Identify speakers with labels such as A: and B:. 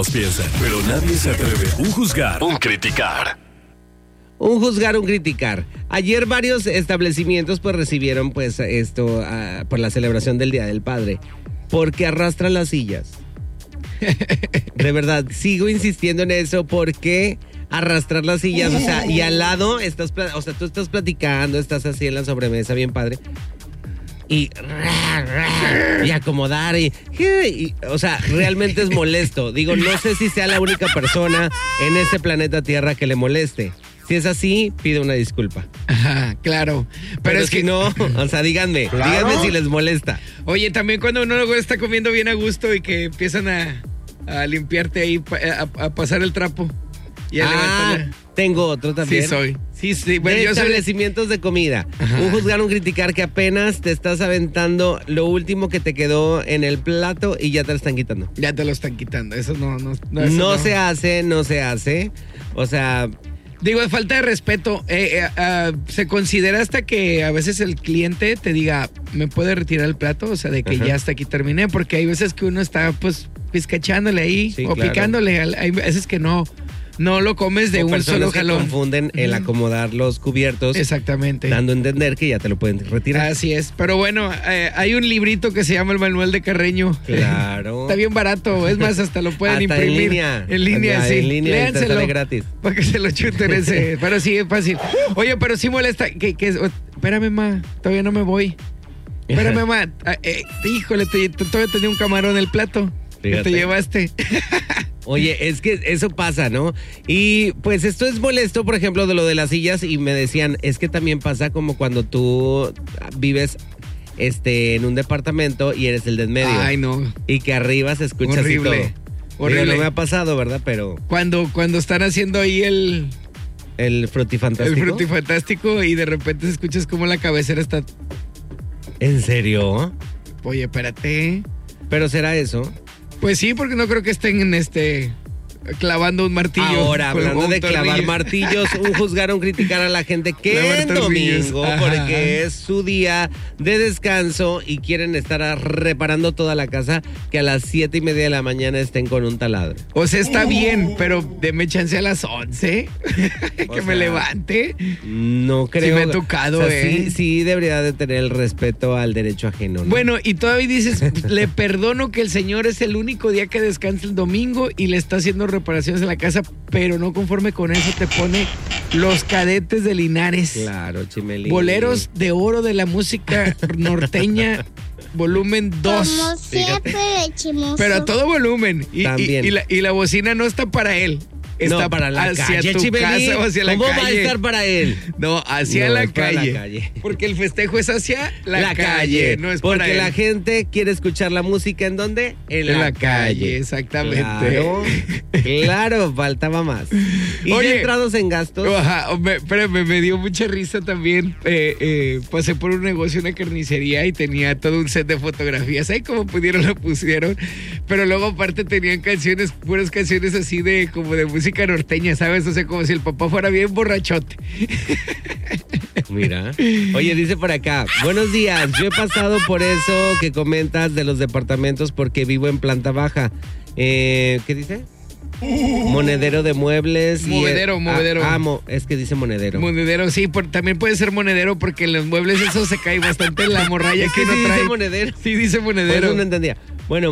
A: Piensan, pero nadie se atreve. Un juzgar, un criticar.
B: Un juzgar, un criticar. Ayer varios establecimientos pues recibieron pues esto por la celebración del Día del Padre. Porque arrastran las sillas. De verdad, sigo insistiendo en eso. Porque arrastrar las sillas, o sea, y al lado tú estás platicando, estás así en la sobremesa, bien padre. Y acomodar y, o sea, realmente es molesto. Digo, no sé si sea la única persona en este planeta Tierra que le moleste. Si es así, pido una disculpa.
C: Ajá, claro. Pero es que
B: no, o sea, díganme si les molesta.
C: Oye, también cuando uno luego está comiendo bien a gusto y que empiezan a limpiarte ahí, a pasar el trapo y a levantarla.
B: Tengo otro también.
C: Sí, soy. Sí, bueno,
B: de
C: yo
B: establecimientos de comida. Ajá. Un juzgar, un criticar que apenas te estás aventando lo último que te quedó en el plato y ya te lo están quitando.
C: Ya te lo están quitando. Eso
B: no se hace. O sea,
C: digo, es falta de respeto. Se considera hasta que a veces el cliente te diga, ¿me puede retirar el plato? O sea, de que ya hasta aquí terminé. Porque hay veces que uno está pues pizcachándole ahí, sí, o claro, picándole. Hay veces que no lo comes de un solo jalón.
B: Que confunden el acomodar los cubiertos.
C: Exactamente.
B: Dando a entender que ya te lo pueden retirar.
C: Así es. Pero bueno, hay un librito que se llama El Manual de Carreño.
B: Claro.
C: Está bien barato. Es más, hasta lo pueden
B: hasta
C: imprimir.
B: En línea,
C: sí.
B: En línea,
C: léanselo.
B: sale gratis.
C: Para que se lo chuten ese. Pero sí, es fácil. Oye, pero sí molesta. Espérame, ma. Todavía no me voy. Espérame, ma. Híjole, todavía tenía un camarón en el plato. Fíjate. Que te llevaste.
B: Oye, es que eso pasa, ¿no? Y pues esto es molesto, por ejemplo, de lo de las sillas, y me decían, es que también pasa como cuando tú vives en un departamento y eres el de en medio.
C: Ay, no.
B: Y que arriba se escucha
C: horrible,
B: así todo.
C: Horrible.
B: Digo, no me ha pasado, ¿verdad? Pero
C: cuando están haciendo ahí el
B: frutifantástico.
C: El frutifantástico y de repente escuchas como la cabecera está.
B: ¿En serio?
C: Oye, espérate.
B: ¿Pero será eso?
C: Pues sí, porque no creo que estén clavando un martillo.
B: Ahora, hablando de clavar martillos, un juzgar, un criticar a la gente que en domingo, porque es su día de descanso y quieren estar reparando toda la casa, que a las 7:30 de la mañana estén con un taladro.
C: O sea, está bien, pero deme chance a las 11 que me levante.
B: No creo.
C: Sí me ha tocado,
B: Sí debería de tener el respeto al derecho ajeno, ¿no?
C: Bueno, y todavía dices, le perdono que el señor es el único día que descansa el domingo y le está haciendo reparaciones en la casa, pero no conforme con eso te pone Los Cadetes de Linares.
B: Claro, Chimelín.
C: Boleros de oro de la música norteña, volumen 2.
D: Como siempre, chimoso.
C: Pero a todo volumen.
B: También.
C: Y la bocina no está para él. Está
B: no, para la
C: hacia
B: calle,
C: tu
B: Chimelín.
C: casa o hacia la
B: calle. ¿Cómo va a estar para él?
C: No, hacia la calle. Porque el festejo es hacia la calle. No es
B: porque
C: para él.
B: la gente quiere escuchar la música ¿en dónde? En la calle.
C: Exactamente.
B: Claro, faltaba más. Y
C: oye,
B: ya entrados en gastos.
C: Espérame, me dio mucha risa también. Pasé por un negocio, una carnicería, y tenía todo un set de fotografías. Ahí como pudieron lo pusieron. Pero luego aparte tenían puras canciones así como de música norteña, ¿sabes? O sea, como si el papá fuera bien borrachote.
B: Mira. Oye, dice por acá, buenos días, yo he pasado por eso que comentas de los departamentos porque vivo en planta baja. ¿Qué dice? Monedero de muebles.
C: Movedero.
B: Es que dice monedero.
C: Monedero, sí, también puede ser monedero porque en los muebles eso se cae bastante en la morralla que no trae.
B: Dice monedero.
C: Sí, dice monedero.
B: Por eso no entendía. Bueno,